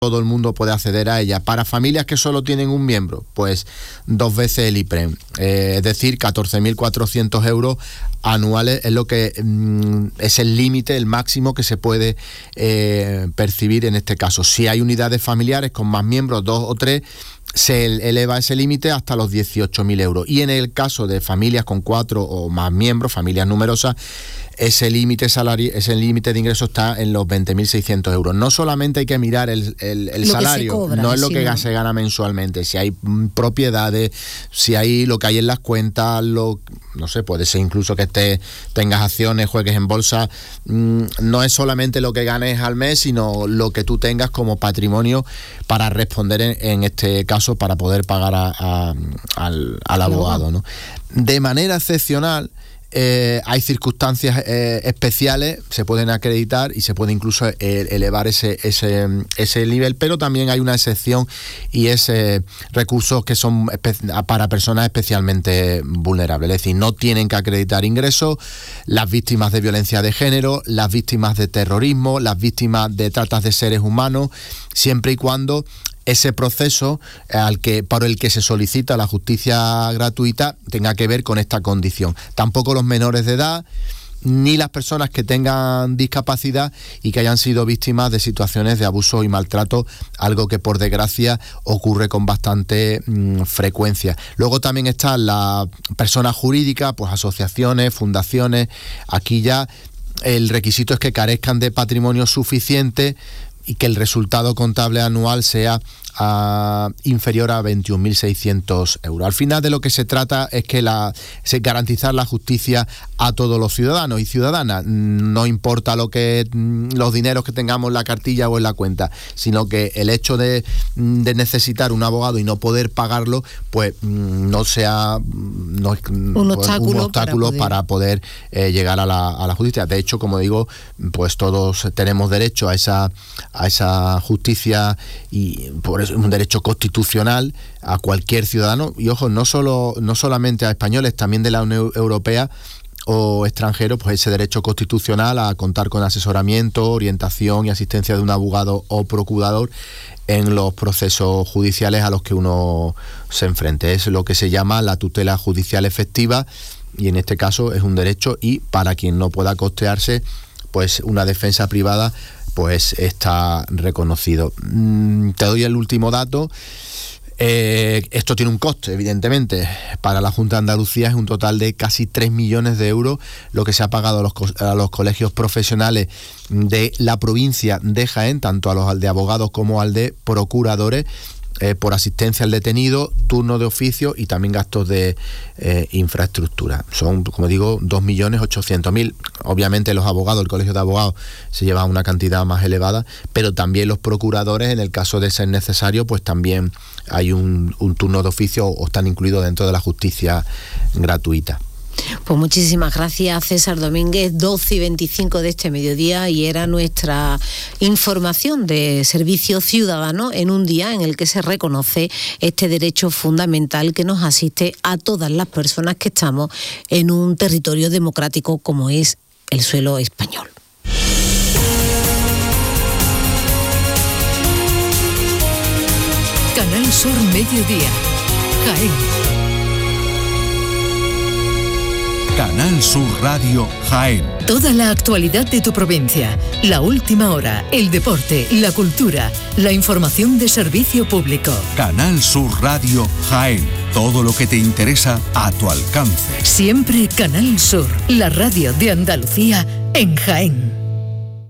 todo el mundo puede acceder a ella. Para familias que solo tienen un miembro, pues 2 veces el IPREM, es decir, 14.400 euros anuales es lo que es el límite, el máximo que se puede percibir en este caso. Si hay unidades familiares con más miembros, 2 o 3, se eleva ese límite hasta los 18.000 euros. Y en el caso de familias con 4 o más miembros, familias numerosas, ese límite de ingreso está en los 20.600 euros. No solamente hay que mirar el salario, cobra, no es lo que se gana mensualmente. Si hay propiedades, si hay lo que hay en las cuentas, no sé, puede ser incluso que tengas acciones, juegues en bolsa. No es solamente lo que ganes al mes, sino lo que tú tengas como patrimonio para responder en este caso, para poder pagar al abogado, ¿no? De manera excepcional, hay circunstancias especiales, se pueden acreditar y se puede incluso elevar ese nivel, pero también hay una excepción y es recursos que son para personas especialmente vulnerables, es decir, no tienen que acreditar ingresos las víctimas de violencia de género, las víctimas de terrorismo, las víctimas de tratas de seres humanos, siempre y cuando ese proceso por el que se solicita la justicia gratuita tenga que ver con esta condición. Tampoco los menores de edad, ni las personas que tengan discapacidad y que hayan sido víctimas de situaciones de abuso y maltrato, algo que por desgracia ocurre con bastante frecuencia. Luego también están las personas jurídicas, pues asociaciones, fundaciones. Aquí ya el requisito es que carezcan de patrimonio suficiente y que el resultado contable anual sea inferior a 21.600 euros. Al final de lo que se trata es que garantizar la justicia a todos los ciudadanos y ciudadanas. No importa los dineros que tengamos en la cartilla o en la cuenta, sino que el hecho de necesitar un abogado y no poder pagarlo, pues no sea un obstáculo para poder llegar a la justicia. De hecho, como digo, pues todos tenemos derecho a esa justicia, y por eso es un derecho constitucional a cualquier ciudadano, y ojo, no solamente a españoles, también de la Unión Europea o extranjeros, pues ese derecho constitucional a contar con asesoramiento, orientación y asistencia de un abogado o procurador en los procesos judiciales a los que uno se enfrente. Es lo que se llama la tutela judicial efectiva, y en este caso es un derecho, y para quien no pueda costearse pues una defensa privada, pues está reconocido. Te doy el último dato. Esto tiene un coste, evidentemente. Para la Junta de Andalucía es un total de casi 3 millones de euros lo que se ha pagado a los colegios profesionales de la provincia de Jaén, tanto a los al de abogados como al de procuradores, por asistencia al detenido, turno de oficio y también gastos de infraestructura. Son, como digo, 2.800.000. Obviamente los abogados, el colegio de abogados se lleva una cantidad más elevada, pero también los procuradores, en el caso de ser necesario, pues también hay un turno de oficio o están incluidos dentro de la justicia gratuita. Pues muchísimas gracias, César Domínguez. 12:25 de este mediodía, y era nuestra información de Servicio Ciudadano en un día en el que se reconoce este derecho fundamental que nos asiste a todas las personas que estamos en un territorio democrático como es el suelo español. Canal Sur Mediodía, Jaén. Canal Sur Radio Jaén. Toda la actualidad de tu provincia, la última hora, el deporte, la cultura, la información de servicio público. Canal Sur Radio Jaén. Todo lo que te interesa a tu alcance. Siempre Canal Sur, la radio de Andalucía en Jaén.